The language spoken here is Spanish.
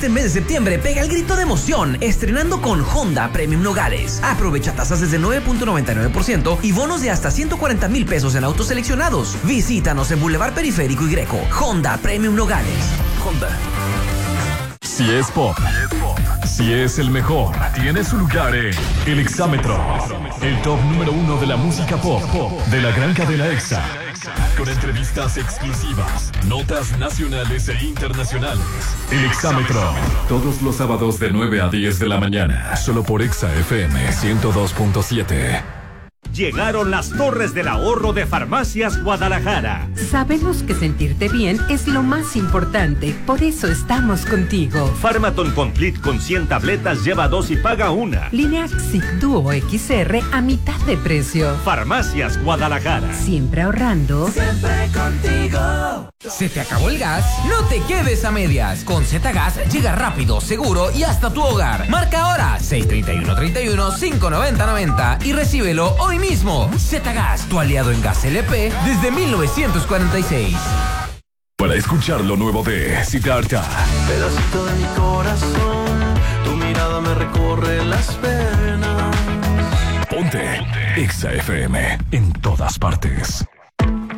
Este mes de septiembre pega el grito de emoción estrenando con Honda Premium Nogales. Aprovecha tasas desde 9.99% y bonos de hasta 140,000 pesos en autos seleccionados. Visítanos en Boulevard Periférico y Greco. Honda Premium Nogales. Honda. Si es pop, si es el mejor, tiene su lugar en El Exámetro, el top número 1 de la música pop de la gran cadena EXA. Con entrevistas exclusivas, notas nacionales e internacionales. El Exámetro, todos los sábados de 9 a 10 de la mañana, solo por EXA FM 102.7. Llegaron las Torres del Ahorro de Farmacias Guadalajara. Sabemos que sentirte bien es lo más importante, por eso estamos contigo. Pharmaton Complete con 100 tabletas lleva 2 y paga 1. Lineaxic Duo XR a mitad de precio. Farmacias Guadalajara. Siempre ahorrando. Siempre contigo. ¿Se te acabó el gas? No te quedes a medias. Con Z-Gas llega rápido, seguro y hasta tu hogar. Marca ahora 631-31-590-90 y recíbelo hoy mismo. Z-Gas, tu aliado en gas LP desde 1946. Para escuchar lo nuevo de Siddhartha. Pedacito de mi corazón, tu mirada me recorre las venas. Ponte EXA FM en todas partes.